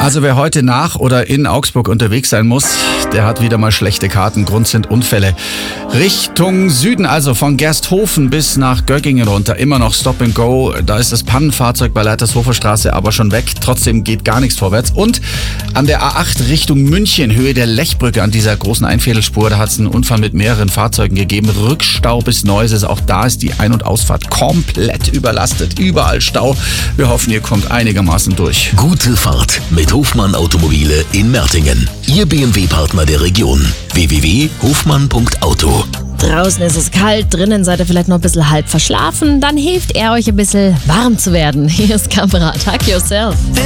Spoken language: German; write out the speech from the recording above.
Also wer heute nach oder in Augsburg unterwegs sein muss, der hat wieder mal schlechte Karten. Grund sind Unfälle. Richtung Süden, also von Gersthofen bis nach Göggingen runter, immer noch Stop and Go. Da ist das Pannenfahrzeug bei Leitershofer Straße aber schon weg. Trotzdem geht gar nichts vorwärts. Und an der A8 Richtung München, Höhe der Lechbrücke, an dieser großen Einfädelspur, da hat es einen Unfall mit mehreren Fahrzeugen gegeben. Rückstau bis Neuses. Auch da ist die Ein- und Ausfahrt komplett überlastet. Überall Stau. Wir hoffen, ihr kommt einigermaßen durch. Gute Fahrt mit Hofmann Automobile in Mertingen. Ihr BMW-Partner der Region. www.hofmann.auto. Draußen ist es kalt, drinnen seid ihr vielleicht noch ein bisschen halb verschlafen. Dann hilft er euch ein bisschen warm zu werden. Hier ist Kamerad. Hug yourself.